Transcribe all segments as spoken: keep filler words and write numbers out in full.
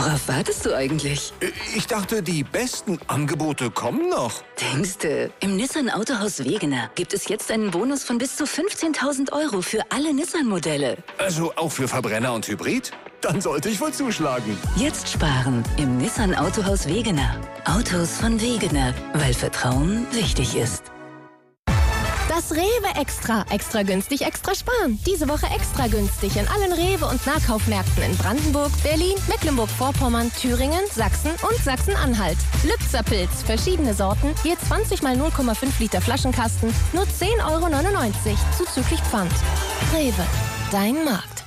Worauf wartest du eigentlich? Ich dachte, die besten Angebote kommen noch. Denkste, im Nissan Autohaus Wegener gibt es jetzt einen Bonus von bis zu fünfzehntausend Euro für alle Nissan-Modelle. Also auch für Verbrenner und Hybrid? Dann sollte ich wohl zuschlagen. Jetzt sparen im Nissan Autohaus Wegener. Autos von Wegener, weil Vertrauen wichtig ist. Das Rewe Extra. Extra günstig, extra sparen. Diese Woche extra günstig in allen Rewe- und Nahkaufmärkten in Brandenburg, Berlin, Mecklenburg-Vorpommern, Thüringen, Sachsen und Sachsen-Anhalt. Lübzer-Pilz, verschiedene Sorten, je zwanzig mal null Komma fünf Liter Flaschenkasten, nur zehn Euro neunundneunzig, zuzüglich Pfand. Rewe, dein Markt.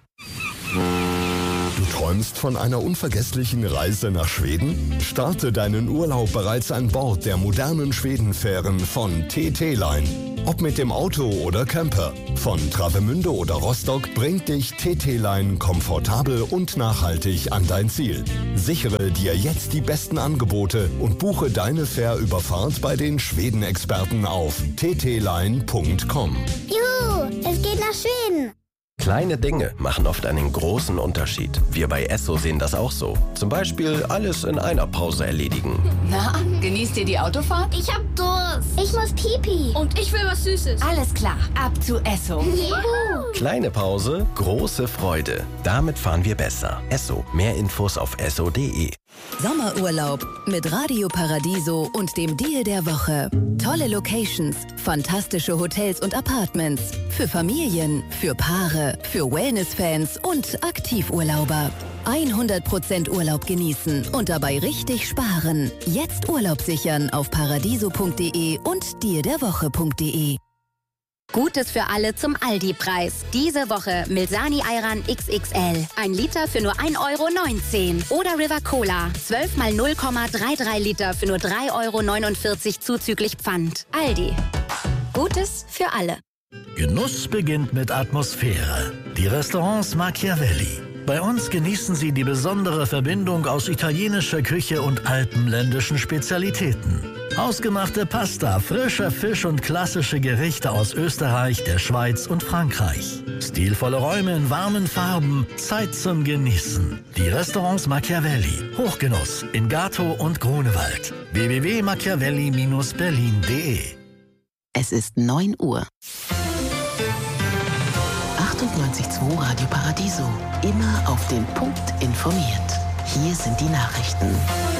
Du träumst von einer unvergesslichen Reise nach Schweden? Starte deinen Urlaub bereits an Bord der modernen Schwedenfähren von T T-Line. Ob mit dem Auto oder Camper, von Travemünde oder Rostock bringt dich T T-Line komfortabel und nachhaltig an dein Ziel. Sichere dir jetzt die besten Angebote und buche deine Fährüberfahrt bei den Schweden-Experten auf t t line punkt com. Juhu, es geht nach Schweden! Kleine Dinge machen oft einen großen Unterschied. Wir bei Esso sehen das auch so. Zum Beispiel alles in einer Pause erledigen. Na, genießt ihr die Autofahrt? Ich hab Durst. Ich muss Pipi. Und ich will was Süßes. Alles klar, ab zu Esso. Juhu. Kleine Pause, große Freude. Damit fahren wir besser. Esso. Mehr Infos auf esso punkt de. Sommerurlaub mit Radio Paradiso und dem Deal der Woche. Tolle Locations, fantastische Hotels und Apartments. Für Familien, für Paare, für Wellness-Fans und Aktivurlauber. hundert Prozent Urlaub genießen und dabei richtig sparen. Jetzt Urlaub sichern auf paradiso punkt de und deal der woche punkt de. Gutes für alle zum Aldi-Preis. Diese Woche Milsani Ayran X X L. Ein Liter für nur ein Euro neunzehn. Oder River Cola. zwölf mal null Komma dreiunddreißig Liter für nur drei Euro neunundvierzig zuzüglich Pfand. Aldi. Gutes für alle. Genuss beginnt mit Atmosphäre. Die Restaurants Machiavelli. Bei uns genießen Sie die besondere Verbindung aus italienischer Küche und alpenländischen Spezialitäten. Ausgemachte Pasta, frischer Fisch und klassische Gerichte aus Österreich, der Schweiz und Frankreich. Stilvolle Räume in warmen Farben, Zeit zum Genießen. Die Restaurants Machiavelli. Hochgenuss in Gato und Grunewald. w w w punkt machiavelli Bindestrich berlin punkt de. Es ist neun Uhr. achtundneunzig Komma zwei Radio Paradiso. Immer auf den Punkt informiert. Hier sind die Nachrichten.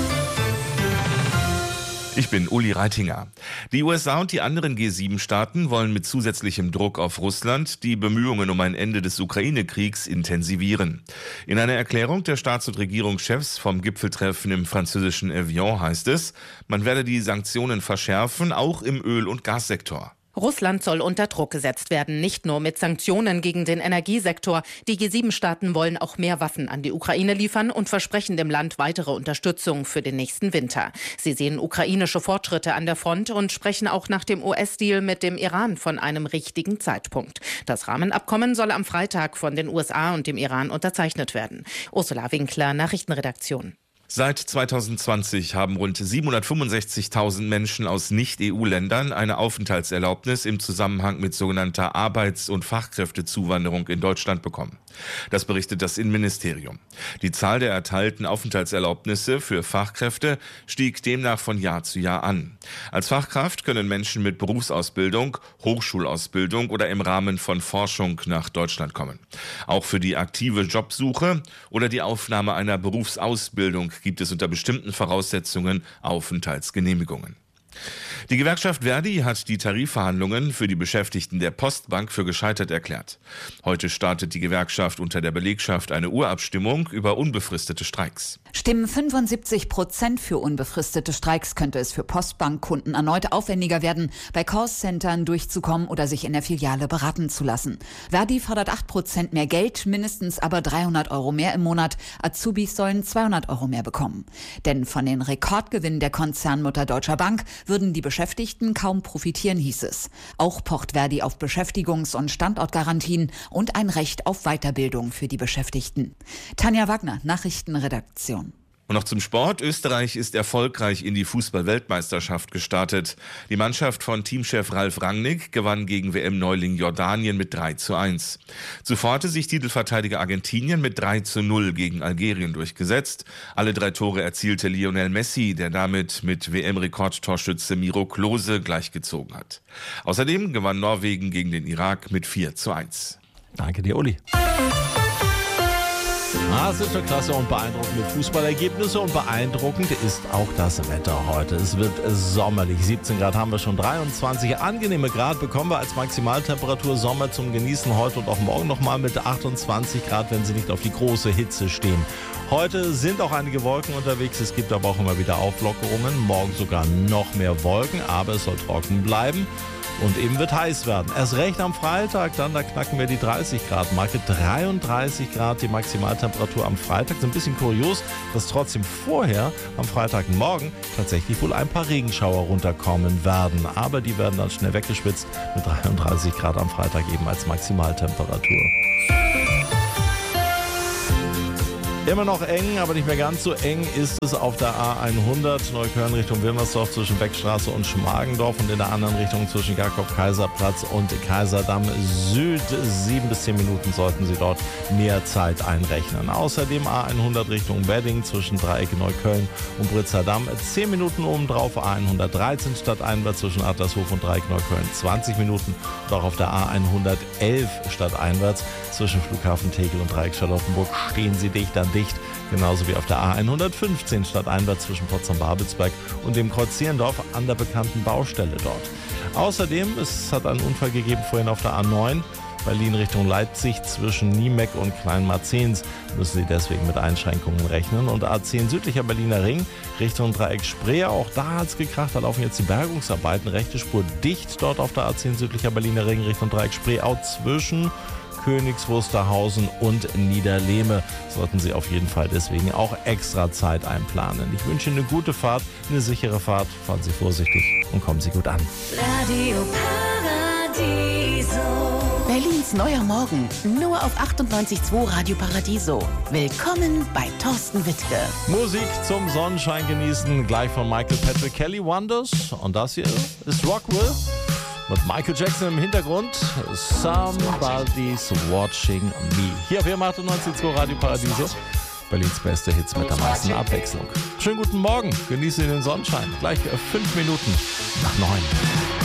Ich bin Uli Reitinger. Die U S A und die anderen G sieben Staaten wollen mit zusätzlichem Druck auf Russland die Bemühungen um ein Ende des Ukraine-Kriegs intensivieren. In einer Erklärung der Staats- und Regierungschefs vom Gipfeltreffen im französischen Evian heißt es, man werde die Sanktionen verschärfen, auch im Öl- und Gassektor. Russland soll unter Druck gesetzt werden, nicht nur mit Sanktionen gegen den Energiesektor. Die G sieben Staaten wollen auch mehr Waffen an die Ukraine liefern und versprechen dem Land weitere Unterstützung für den nächsten Winter. Sie sehen ukrainische Fortschritte an der Front und sprechen auch nach dem U S-Deal mit dem Iran von einem richtigen Zeitpunkt. Das Rahmenabkommen soll am Freitag von den U S A und dem Iran unterzeichnet werden. Ursula Winkler, Nachrichtenredaktion. Seit zweitausendzwanzig haben rund siebenhundertfünfundsechzigtausend Menschen aus Nicht-E U-Ländern eine Aufenthaltserlaubnis im Zusammenhang mit sogenannter Arbeits- und Fachkräftezuwanderung in Deutschland bekommen. Das berichtet das Innenministerium. Die Zahl der erteilten Aufenthaltserlaubnisse für Fachkräfte stieg demnach von Jahr zu Jahr an. Als Fachkraft können Menschen mit Berufsausbildung, Hochschulausbildung oder im Rahmen von Forschung nach Deutschland kommen. Auch für die aktive Jobsuche oder die Aufnahme einer Berufsausbildung gibt es unter bestimmten Voraussetzungen Aufenthaltsgenehmigungen. Die Gewerkschaft Verdi hat die Tarifverhandlungen für die Beschäftigten der Postbank für gescheitert erklärt. Heute startet die Gewerkschaft unter der Belegschaft eine Urabstimmung über unbefristete Streiks. Stimmen fünfundsiebzig Prozent für unbefristete Streiks, könnte es für Postbankkunden erneut aufwendiger werden, bei Callcentern durchzukommen oder sich in der Filiale beraten zu lassen. Verdi fordert acht Prozent mehr Geld, mindestens aber dreihundert Euro mehr im Monat. Azubis sollen zweihundert Euro mehr bekommen. Denn von den Rekordgewinnen der Konzernmutter Deutscher Bank würden die Beschäftigten kaum profitieren, hieß es. Auch pocht Verdi auf Beschäftigungs- und Standortgarantien und ein Recht auf Weiterbildung für die Beschäftigten. Tanja Wagner, Nachrichtenredaktion. Und noch zum Sport. Österreich ist erfolgreich in die Fußball-Weltmeisterschaft gestartet. Die Mannschaft von Teamchef Ralf Rangnick gewann gegen W M-Neuling Jordanien mit drei zu eins. Zuvor hatte sich Titelverteidiger Argentinien mit drei zu null gegen Algerien durchgesetzt. Alle drei Tore erzielte Lionel Messi, der damit mit W M-Rekordtorschütze Miro Klose gleichgezogen hat. Außerdem gewann Norwegen gegen den Irak mit vier zu eins. Danke dir, Uli. Ah, es ist schon klasse und beeindruckende Fußballergebnisse und beeindruckend ist auch das Wetter heute. Es wird sommerlich. siebzehn Grad haben wir schon, dreiundzwanzig angenehme Grad bekommen wir als Maximaltemperatur. Sommer zum Genießen heute und auch morgen nochmal mit achtundzwanzig Grad, wenn Sie nicht auf die große Hitze stehen. Heute sind auch einige Wolken unterwegs, es gibt aber auch immer wieder Auflockerungen. Morgen sogar noch mehr Wolken, aber es soll trocken bleiben. Und eben wird heiß werden. Erst recht am Freitag, dann da knacken wir die dreißig Grad Marke. dreiunddreißig Grad die Maximaltemperatur am Freitag. So ein bisschen kurios, dass trotzdem vorher am Freitagmorgen tatsächlich wohl ein paar Regenschauer runterkommen werden. Aber die werden dann schnell weggeschwitzt mit dreiunddreißig Grad am Freitag eben als Maximaltemperatur. Immer noch eng, aber nicht mehr ganz so eng ist es auf der A hundert Neukölln Richtung Wilmersdorf zwischen Beckstraße und Schmargendorf und in der anderen Richtung zwischen Jakob-Kaiser-Platz und Kaiserdamm Süd. Sieben bis zehn Minuten sollten Sie dort mehr Zeit einrechnen. Außerdem A hundert Richtung Wedding zwischen Dreieck Neukölln und Britzerdamm. Zehn Minuten obendrauf A hundertdreizehn stadteinwärts zwischen Adlershof und Dreieck Neukölln. zwanzig Minuten und auch auf der A hundertelf stadteinwärts zwischen Flughafen Tegel und Dreieck Charlottenburg stehen Sie dicht an dicht. Genauso wie auf der A hundertfünfzehn stadteinwärts zwischen Potsdam-Babelsberg und dem Kreuz Zierendorf an der bekannten Baustelle dort. Außerdem, es hat einen Unfall gegeben vorhin auf der A neun, Berlin Richtung Leipzig zwischen Niemeck und Kleinmarzens. Müssen Sie deswegen mit Einschränkungen rechnen. Und A zehn südlicher Berliner Ring Richtung Dreieck Spree. Auch da hat es gekracht, da laufen jetzt die Bergungsarbeiten. Rechte Spur dicht dort auf der A zehn südlicher Berliner Ring Richtung Dreieck Spree. Auch zwischen Königs Wusterhausen und Niederlehme sollten Sie auf jeden Fall deswegen auch extra Zeit einplanen. Ich wünsche Ihnen eine gute Fahrt, eine sichere Fahrt. Fahren Sie vorsichtig und kommen Sie gut an. Radio Paradiso. Berlins neuer Morgen. Nur auf achtundneunzig Komma zwei Radio Paradiso. Willkommen bei Thorsten Wittke. Musik zum Sonnenschein genießen. Gleich von Michael Patrick Kelly Wonders. Und das hier ist Rockwell. Mit Michael Jackson im Hintergrund, Somebody's Watching Me. Hier auf Ihrem achtundneunzig Komma zwei Radio Paradiso, Berlins beste Hits mit der meisten Abwechslung. Schönen guten Morgen, genießen Sie den Sonnenschein. Gleich fünf Minuten nach neun.